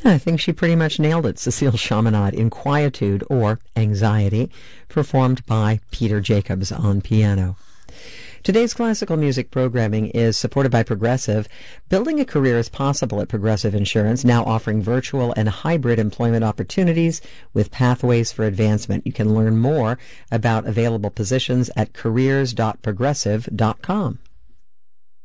Yeah, I think she pretty much nailed it. Cecile Chaminade in Quietude or Anxiety, performed by Peter Jacobs on piano. Today's classical music programming is supported by Progressive. Building a career is possible at Progressive Insurance, now offering virtual and hybrid employment opportunities with pathways for advancement. You can learn more about available positions at careers.progressive.com.